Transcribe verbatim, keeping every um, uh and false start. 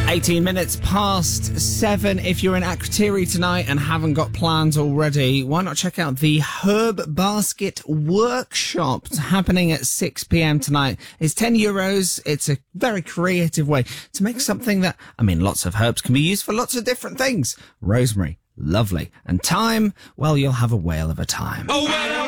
eighteen minutes past seven. If you're in Akrotiri tonight and haven't got plans already, why not check out the Herb Basket Workshop? It's happening at six p.m. tonight. It's ten euros. It's a very creative way to make something that, I mean, lots of herbs can be used for lots of different things. Rosemary, lovely. And thyme, well, you'll have a whale of a time. Oh, well.